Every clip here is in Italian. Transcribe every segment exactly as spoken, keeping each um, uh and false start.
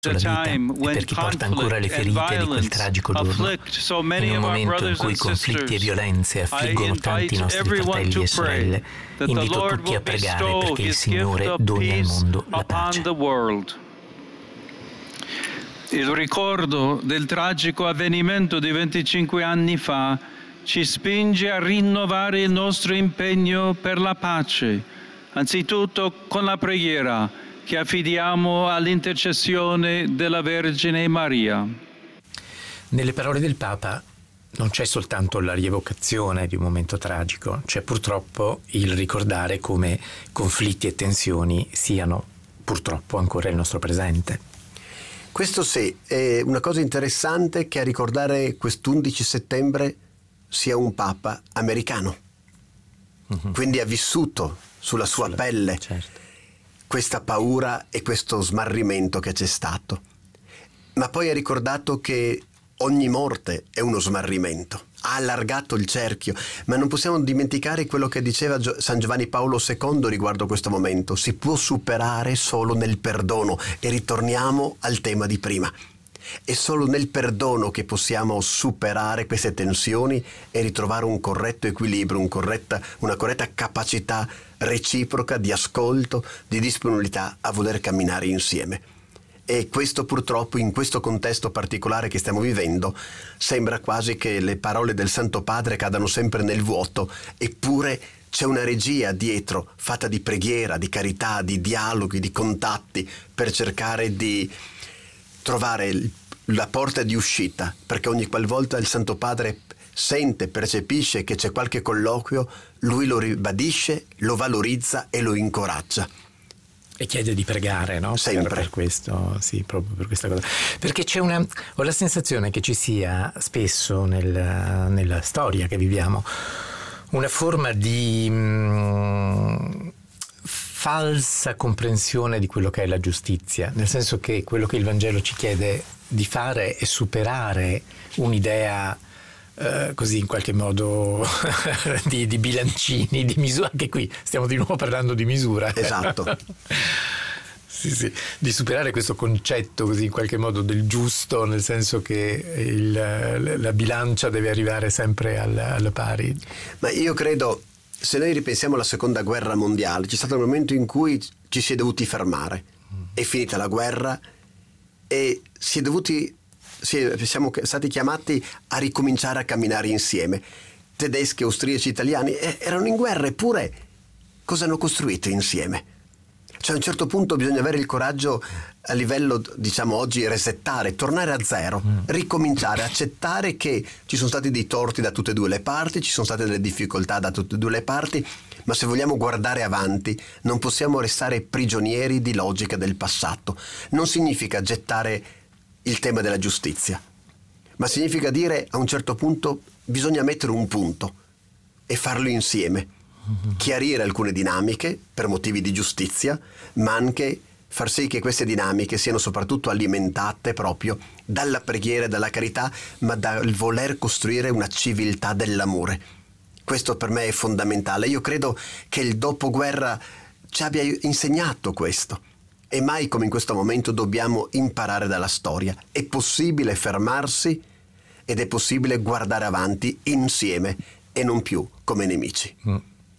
la vita e per chi porta ancora le ferite di quel tragico giorno. In un momento in cui conflitti e violenze affliggono tanti nostri fratelli e sorelle, invito tutti a pregare perché il Signore doni al mondo la pace. Il ricordo del tragico avvenimento di venticinque anni fa ci spinge a rinnovare il nostro impegno per la pace, anzitutto con la preghiera che affidiamo all'intercessione della Vergine Maria. Nelle parole del Papa non c'è soltanto la rievocazione di un momento tragico, c'è purtroppo il ricordare come conflitti e tensioni siano purtroppo ancora il nostro presente. Questo sì, è una cosa interessante che a ricordare quest'undici settembre sia un Papa americano, uh-huh. Quindi ha vissuto sulla sua sulla, pelle certo. questa paura e questo smarrimento che c'è stato, ma poi ha ricordato che ogni morte è uno smarrimento, ha allargato il cerchio, ma non possiamo dimenticare quello che diceva San Giovanni Paolo secondo riguardo questo momento: si può superare solo nel perdono, e ritorniamo al tema di prima. È solo nel perdono che possiamo superare queste tensioni e ritrovare un corretto equilibrio, un corretta, una corretta capacità reciproca di ascolto, di disponibilità a voler camminare insieme. E questo purtroppo, in questo contesto particolare che stiamo vivendo, sembra quasi che le parole del Santo Padre cadano sempre nel vuoto, eppure c'è una regia dietro, fatta di preghiera, di carità, di dialoghi, di contatti, per cercare di trovare la porta di uscita, perché ogni qualvolta il Santo Padre sente, percepisce che c'è qualche colloquio, lui lo ribadisce, lo valorizza e lo incoraggia. E chiede di pregare, no? Sempre. Per, per questo, sì, proprio per questa cosa. Perché c'è una, ho la sensazione che ci sia spesso nel, nella storia che viviamo una forma di mh, falsa comprensione di quello che è la giustizia, nel senso che quello che il Vangelo ci chiede di fare è superare un'idea eh, così in qualche modo di, di bilancini, di misura. Anche qui stiamo di nuovo parlando di misura. Esatto. Sì, sì, di superare questo concetto così in qualche modo del giusto, nel senso che il, la bilancia deve arrivare sempre al, al pari. Ma io credo, se noi ripensiamo alla seconda guerra mondiale, c'è stato un momento in cui ci si è dovuti fermare, è finita la guerra e si è dovuti, si è, siamo stati chiamati a ricominciare a camminare insieme. Tedeschi, austriaci, italiani eh, erano in guerra, eppure cosa hanno costruito insieme? Cioè a un certo punto bisogna avere il coraggio a livello, diciamo oggi, resettare, tornare a zero, mm. ricominciare, accettare che ci sono stati dei torti da tutte e due le parti, ci sono state delle difficoltà da tutte e due le parti, ma se vogliamo guardare avanti non possiamo restare prigionieri di logiche del passato. Non significa gettare il tema della giustizia, ma significa dire a un certo punto bisogna mettere un punto e farlo insieme. Chiarire alcune dinamiche per motivi di giustizia, ma anche far sì che queste dinamiche siano soprattutto alimentate proprio dalla preghiera e dalla carità, ma dal voler costruire una civiltà dell'amore. Questo per me è fondamentale. Io credo che il dopoguerra ci abbia insegnato questo, e mai come in questo momento dobbiamo imparare dalla storia. È possibile fermarsi ed è possibile guardare avanti insieme e non più come nemici. Mm.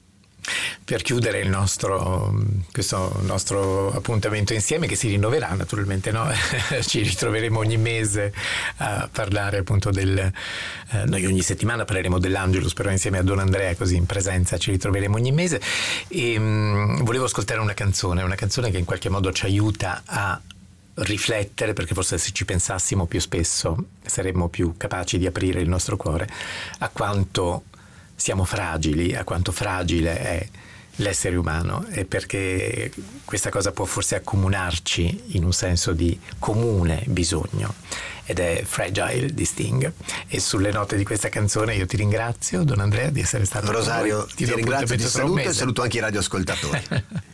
Per chiudere il nostro, questo nostro appuntamento insieme, che si rinnoverà naturalmente, no? Ci ritroveremo ogni mese a parlare appunto del eh, noi ogni settimana parleremo dell'Angelus, però insieme a Don Andrea, così in presenza ci ritroveremo ogni mese. E mh, volevo ascoltare una canzone una canzone che in qualche modo ci aiuta a riflettere, perché forse se ci pensassimo più spesso saremmo più capaci di aprire il nostro cuore a quanto siamo fragili, a quanto fragile è l'essere umano, e perché questa cosa può forse accomunarci in un senso di comune bisogno, ed è Fragile di Sting. E sulle note di questa canzone io ti ringrazio, Don Andrea, di essere stato Rosario, con noi. Ti, ti ringrazio, ti saluto e saluto anche i radioascoltatori.